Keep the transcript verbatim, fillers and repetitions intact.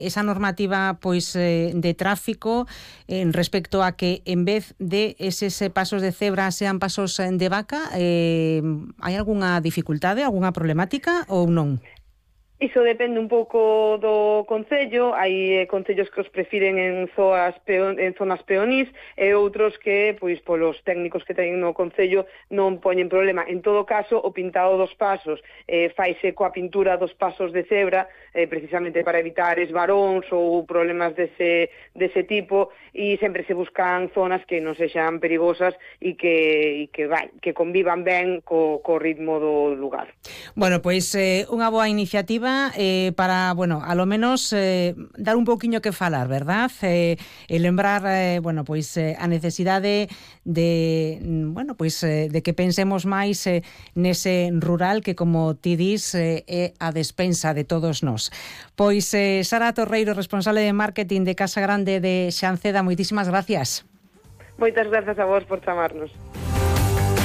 esa normativa pois eh, de tráfico en respecto a que en vez de eses pasos de cebra sean pasos de vaca, eh, hai algunha dificultade, algunha problemática ou non? Iso depende un pouco do concello, hai eh, concellos que os prefiren en zonas peon, en zonas peonís e outros que, pois, polos técnicos que teñen no concello non poñen problema. En todo caso, o pintado dos pasos eh, faise coa pintura dos pasos de cebra, eh, precisamente para evitar esvaróns ou problemas dese, dese tipo, e sempre se buscan zonas que non sexan perigosas e que, e que, vai, que convivan ben co, co ritmo do lugar. Bueno, pois eh, unha boa iniciativa eh, para, bueno, a lo menos eh, dar un pouquiño que falar, verdad? Eh, e lembrar, eh, bueno, pois eh, a necesidade de, bueno, pois eh, de que pensemos máis eh, nese rural que, como ti dis, eh, é a despensa de todos nós. Pois eh, Sara Torreiro, responsable de marketing de Casa Grande de Xanceda, moitísimas gracias. Moitas grazas a vos por chamarnos.